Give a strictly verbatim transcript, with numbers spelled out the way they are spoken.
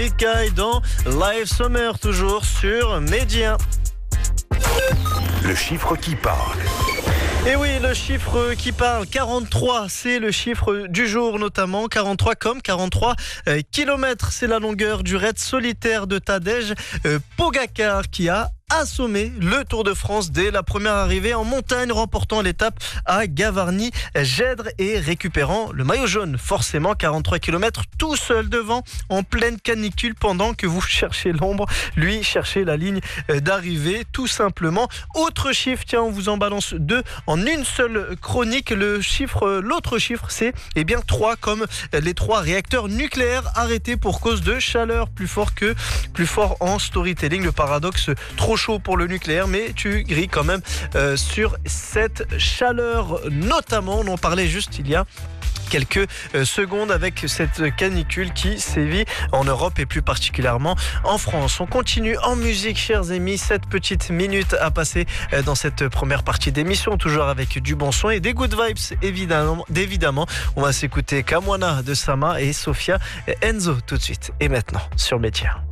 Sky dans Live Summer, toujours sur Média. Le chiffre qui parle. Et oui, le chiffre qui parle, quarante-trois, c'est le chiffre du jour notamment. quarante-trois comme quarante-trois euh, kilomètres, c'est la longueur du raid solitaire de Tadej euh, Pogacar qui a assommé le Tour de France dès la première arrivée en montagne, remportant l'étape à Gavarnie-Gèdre et récupérant le maillot jaune. Forcément, quarante-trois kilomètres tout seul devant en pleine canicule pendant que vous cherchez l'ombre. Lui cherchez la ligne d'arrivée tout simplement. Autre chiffre, tiens, on vous en balance deux en une seule chronique. Le chiffre, l'autre chiffre, c'est eh bien trois comme les trois réacteurs nucléaires arrêtés pour cause de chaleur. Plus fort que plus fort en storytelling. Le paradoxe, trop chaud pour le nucléaire, mais tu grilles quand même euh, sur cette chaleur. Notamment, on en parlait juste il y a quelques euh, secondes avec cette canicule qui sévit en Europe et plus particulièrement en France. On continue en musique, chers amis. Sept petites minutes à passer euh, dans cette première partie d'émission, toujours avec du bon son et des good vibes, évidemment. évidemment. On va s'écouter Kamwana de Sama et Sofia Enzo tout de suite et maintenant sur Média.